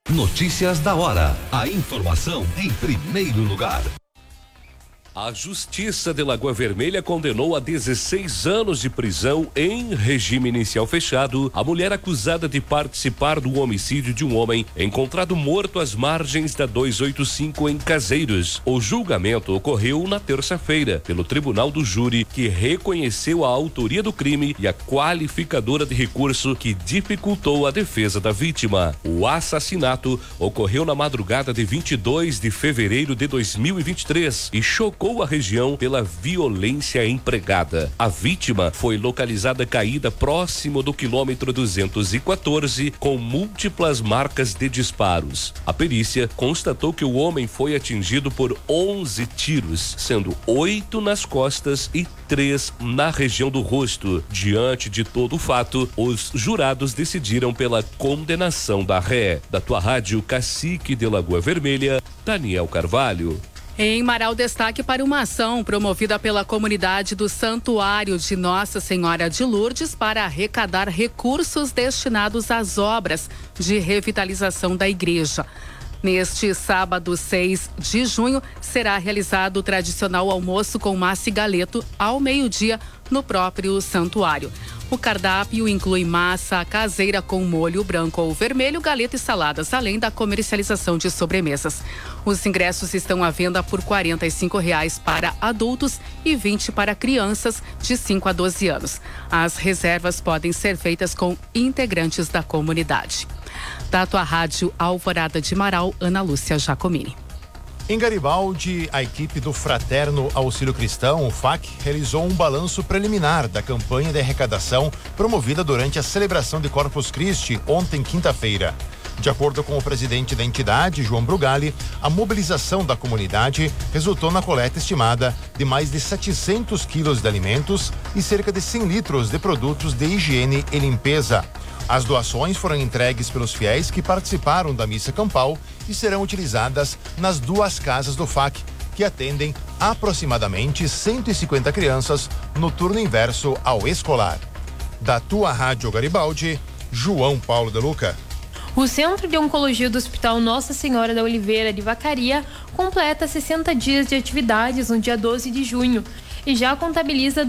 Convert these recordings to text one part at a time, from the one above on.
Notícias da hora. A informação em primeiro lugar. A Justiça de Lagoa Vermelha condenou a 16 anos de prisão em regime inicial fechado a mulher acusada de participar do homicídio de um homem encontrado morto às margens da 285 em Caseiros. O julgamento ocorreu na terça-feira pelo Tribunal do Júri, que reconheceu a autoria do crime e a qualificadora de recurso que dificultou a defesa da vítima. O assassinato ocorreu na madrugada de 22 de fevereiro de 2023 e chocou a região pela violência empregada. A vítima foi localizada caída próximo do quilômetro 214 com múltiplas marcas de disparos. A perícia constatou que o homem foi atingido por 11 tiros, sendo 8 nas costas e 3 na região do rosto. Diante de todo o fato, os jurados decidiram pela condenação da ré. Da tua rádio Cacique de Lagoa Vermelha, Daniel Carvalho. Em Marau, destaque para uma ação promovida pela comunidade do Santuário de Nossa Senhora de Lourdes para arrecadar recursos destinados às obras de revitalização da igreja. Neste sábado 6 de junho, será realizado o tradicional almoço com massa e galeto ao meio-dia no próprio santuário. O cardápio inclui massa caseira com molho branco ou vermelho, galeto e saladas, além da comercialização de sobremesas. Os ingressos estão à venda por R$ 45,00 para adultos e 20 para crianças de 5 a 12 anos. As reservas podem ser feitas com integrantes da comunidade. Da tua rádio Alvorada de Marau, Ana Lúcia Giacomini. Em Garibaldi, a equipe do Fraterno Auxílio Cristão, o FAC, realizou um balanço preliminar da campanha de arrecadação promovida durante a celebração de Corpus Christi ontem, quinta-feira. De acordo com o presidente da entidade, João Brugali, a mobilização da comunidade resultou na coleta estimada de mais de 700 quilos de alimentos e cerca de 100 litros de produtos de higiene e limpeza. As doações foram entregues pelos fiéis que participaram da missa campal e serão utilizadas nas 2 casas do FAC, que atendem aproximadamente 150 crianças no turno inverso ao escolar. Da tua rádio Garibaldi, João Paulo de Luca. O Centro de Oncologia do Hospital Nossa Senhora da Oliveira de Vacaria completa 60 dias de atividades no dia 12 de junho. E já contabiliza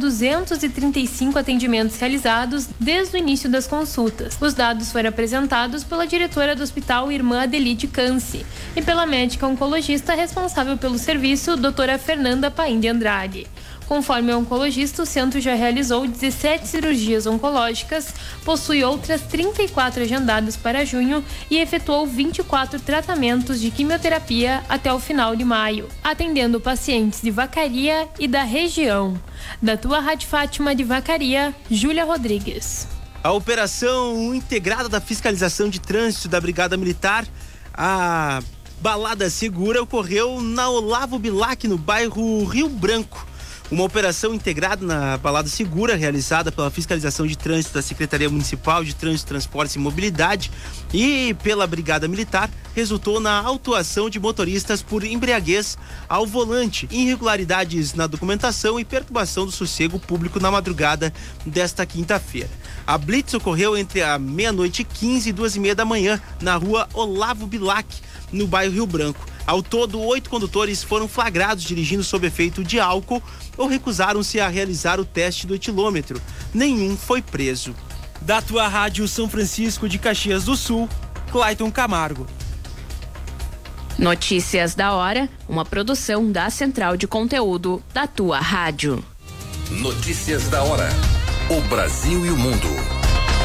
235 atendimentos realizados desde o início das consultas. Os dados foram apresentados pela diretora do hospital, irmã Adelide Canci, e pela médica oncologista responsável pelo serviço, doutora Fernanda Paim de Andrade. Conforme o oncologista, o centro já realizou 17 cirurgias oncológicas, possui outras 34 agendadas para junho e efetuou 24 tratamentos de quimioterapia até o final de maio, atendendo pacientes de Vacaria e da região. Da tua Rádio Fátima de Vacaria, Júlia Rodrigues. A operação integrada da fiscalização de trânsito da Brigada Militar, a Balada Segura, ocorreu na Olavo Bilac, no bairro Rio Branco. Uma operação integrada na Balada Segura, realizada pela Fiscalização de Trânsito da Secretaria Municipal de Trânsito, Transportes e Mobilidade e pela Brigada Militar, resultou na autuação de motoristas por embriaguez ao volante, irregularidades na documentação e perturbação do sossego público na madrugada desta quinta-feira. A blitz ocorreu entre a 00:15 e 2:30 da manhã, na rua Olavo Bilac, no bairro Rio Branco. Ao todo, 8 condutores foram flagrados dirigindo sob efeito de álcool ou recusaram-se a realizar o teste do etilômetro. Nenhum foi preso. Da tua rádio São Francisco de Caxias do Sul, Clayton Camargo. Notícias da hora, uma produção da Central de Conteúdo da tua rádio. Notícias da hora. O Brasil e o mundo